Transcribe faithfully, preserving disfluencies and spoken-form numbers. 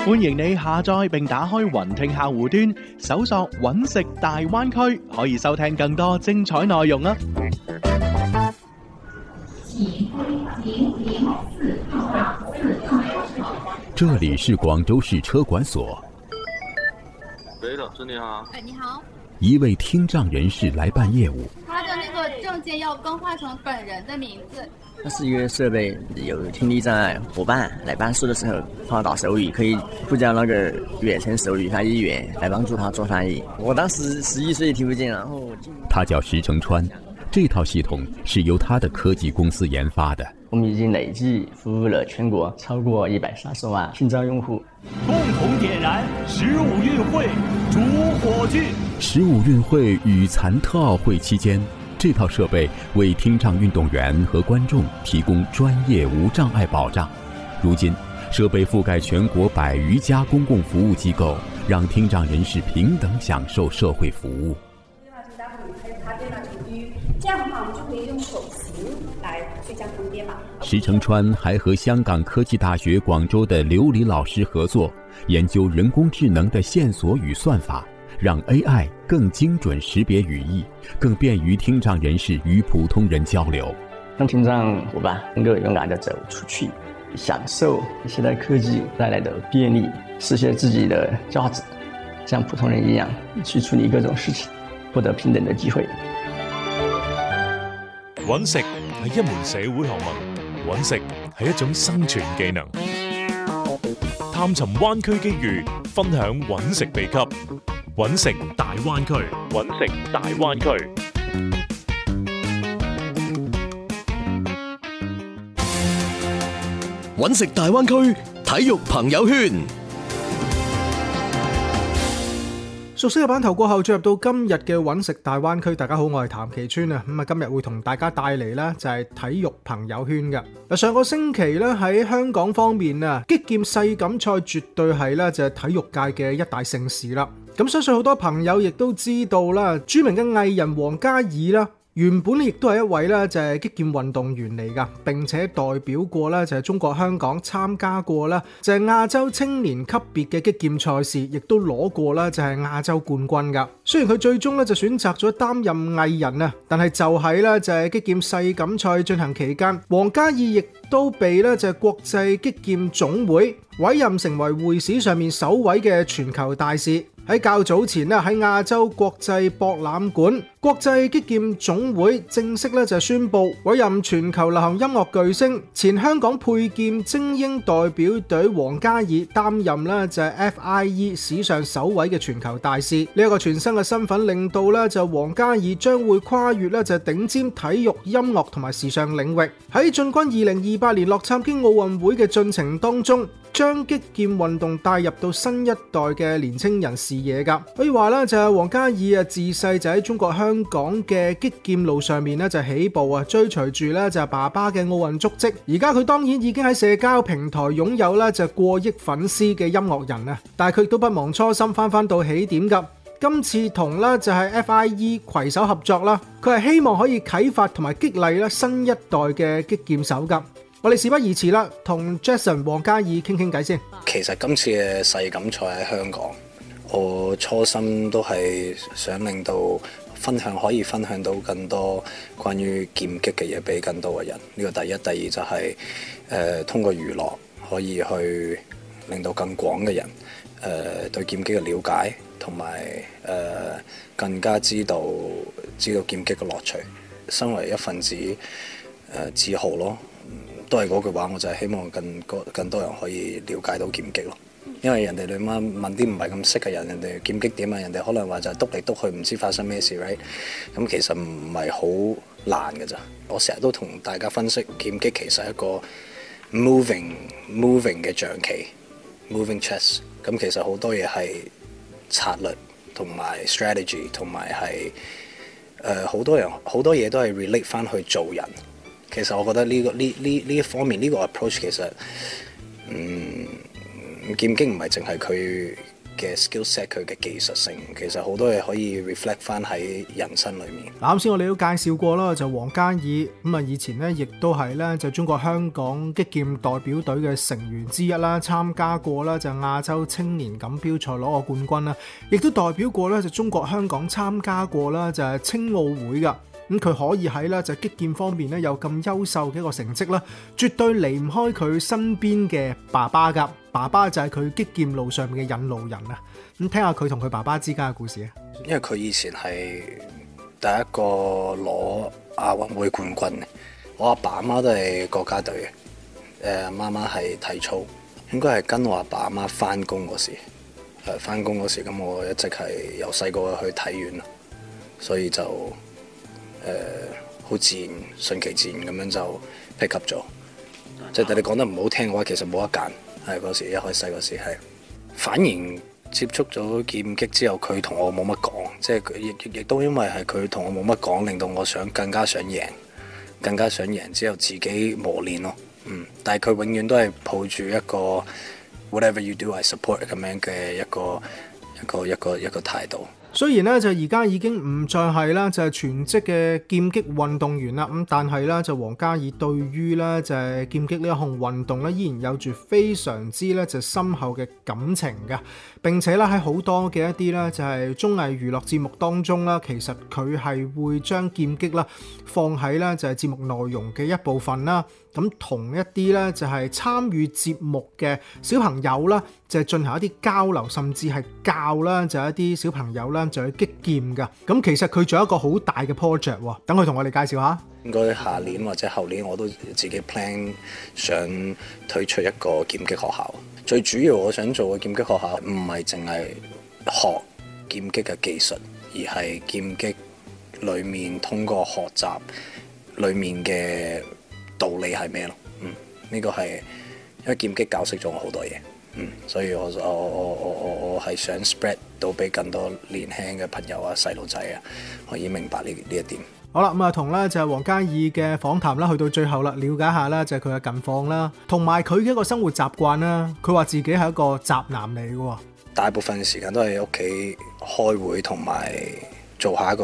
歡迎你下載並打開雲聽客戶端，搜索揾食大灣區，可以收聽更多精彩內容啊！ 這裡是廣州市車管所。 喂，老師你好。 哎，你好。 一位聽障人士來辦業務。 他的那個證件要更換成本人的名字。 它是一個設備，有聽力障礙夥伴來辦事的時候，他打手語可以呼叫那個遠程手語翻譯員來幫助他做翻譯。我當時十一歲聽不見，然後他叫石成川，這套系統是由他的科技公司研發的。 我們已經累計服務了全國超過一百三十萬聽障用戶。 共同點燃十五運會主火炬。 十五運會與殘特奧會期間，這套設備為聽障運動員和觀眾提供專業無障礙保障。如今，設備覆蓋全國百餘家公共服務機構，讓聽障人士平等享受社會服務。 這樣的話，我們就可以用手型來最佳重疊吧。 石成川還和香港科技大學廣州的劉黎老師合作，研究人工智能的線索與算法，讓 A I 更精準識別語義，更便於聽障人士與普通人交流。 讓聽障夥伴能夠勇敢地走出去，享受現代科技帶來的便利，實現自己的價值，像普通人一樣去處理各種事情，獲得平等的機會。 揾食係一門社會學問，揾食係一種生存技能。探尋灣區機遇，分享揾食秘笈。揾食大灣區，揾食大灣區。 揾食大灣區體育朋友圈。 熟悉嘅版頭過後，進入到今日嘅揾食大灣區。大家好，我係譚其川啊。咁啊，今日會同大家帶嚟呢就係體育朋友圈嘅。嗱，上個星期咧喺香港方面啊，擊劍世錦賽絕對係咧就係體育界嘅一大盛事啦。咁相信好多朋友亦都知道啦，著名嘅藝人王嘉爾啦，原本亦都係一位咧就係擊劍運動員嚟噶，並且代表過咧就係中國香港參加過啦就係亞洲青年級別嘅擊劍賽事，亦都攞過啦就係亞洲冠軍噶。雖然佢最終咧就選擇咗擔任藝人啊，但係就喺咧就係擊劍世錦賽進行期間，王嘉爾亦都被咧就係國際擊劍總會委任成為會史上面首位嘅全球大使。喺較早前咧喺亞洲國際博覽館，國際擊劍總會正式咧就宣布委任全球流行音樂巨星、前香港佩劍精英代表隊王嘉爾擔任咧就係 F I E 史上首位嘅全球大使。呢一個全新嘅身份令到咧就王嘉爾將會跨越咧就係頂尖體育、音樂同埋時尚領域，喺進軍二零二八年洛杉磯奧運會嘅進程當中，將擊劍運動帶入到新一代嘅年輕人視野噶。可以話咧就係王嘉爾啊自細就喺中國香港嘅擊劍路上面咧就起步啊，追隨住咧就係爸爸嘅奧運足跡。而家佢當然已經喺社交平台擁有咧就過億粉絲嘅音樂人啊，但係佢亦都不忘初心，翻翻到起點噶。今次同咧就係 F I E 攜手合作啦，佢係希望可以啟發同埋激勵咧新一代嘅擊劍手噶。我哋事不宜遲啦，同 Jason 王嘉爾傾傾偈先。 其實今次嘅世錦賽喺香港，我初心都係想令到分享可以分享到更多關於劍擊嘅嘢俾更多嘅人。呢個第一，第二就係、是、誒、呃、通過娛樂可以去令到更廣嘅人誒、呃、對劍擊嘅了解，同埋誒更加知道知道劍擊嘅樂趣。身為一份子誒、呃、自豪咯。都係嗰句話，我就係希望更多更多人可以了解到劍擊咯。因為人哋你媽問啲唔係咁識嘅人，人哋劍擊點啊？人哋可能話就係篤嚟篤去，唔知發生咩事 right？ 咁其實唔係好難嘅咋。我成日都同大家分析，劍擊其實係一個 moving moving 嘅象棋 ，moving chess。咁其實好多嘢係策略同埋 strategy， 同埋係誒好多人好多嘢都係 relate 翻去做人。其實我覺得呢、這個呢呢呢一方面呢、這個 approach 其實，嗯，劍擊唔係淨係佢嘅 skill set， 佢嘅技術性，其實好多嘢可以 reflect 翻喺人生裏面。 嗱，啱先我哋都介紹過啦，就黃嘉爾咁啊，以前咧亦都係咧就中國香港擊劍代表隊嘅成員之一啦，參加過啦就亞洲青年錦標賽攞過冠軍啦，亦都代表過咧就中國香港參加過啦就係青奧會噶。咁佢可以喺咧就擊劍方面咧有咁優秀嘅一個成績啦，絕對離唔開佢身邊嘅爸爸噶。爸爸就係佢擊劍路上面嘅引路人啊！咁聽下佢同佢爸爸之間嘅故事啊。 因為佢以前係第一個攞亞運會冠軍嘅，我阿爸阿媽都係國家隊嘅，誒媽媽係體操，應該係跟我阿爸阿媽翻工嗰時，誒翻工嗰時咁我一直係由細個去體院咯，所以就誒好自然順其自然咁樣就 pick up 咗。即係你講得唔好聽嘅話，其實冇得揀。係嗰時一開始嗰時係，反而接觸咗劍擊之後，佢同我冇乜講，即係亦亦都因為係佢同我冇乜講，令到我想更加想贏，更加想贏之後自己磨練咯。嗯，但係佢永遠都係抱住一個 whatever you do I support 咁樣嘅一個一個一個一個態度。 雖然咧就而家已經唔再係啦，就係全職嘅劍擊運動員啦，咁但係咧就黃嘉爾對於咧就係劍擊呢一項運動咧，依然有住非常之咧就深厚嘅感情嘅。並且咧喺好多嘅一啲咧就係綜藝娛樂節目當中啦，其實佢係會將劍擊啦放喺咧就係節目內容嘅一部分啦。咁同一啲咧就係參與節目嘅小朋友啦，就係進行一啲交流，甚至係教啦，就係一啲小朋友啦，就去擊劍噶。咁其實佢仲有一個好大嘅 project 喎，等佢同我哋介紹下。 應該下年或者後年我都自己 plan 想推出一個劍擊學校。最主要我想做嘅劍擊學校唔係淨係學劍擊嘅技術，而係劍擊裡面通過學習裡面嘅道理係咩咯？嗯，呢、這個係因為劍擊教識咗我好多嘢，嗯，所以我我我我我我係想 spread 到俾更多年輕嘅朋友啊、細路仔啊，可以明白呢呢一點。 好啦，咁啊同咧就係黃嘉爾嘅訪談啦，去到最後啦，了解下啦就係佢嘅近況啦，同埋佢嘅一個生活習慣啦。佢話自己係一個宅男嚟嘅喎， 大部分時間都喺屋企開會同埋做下一個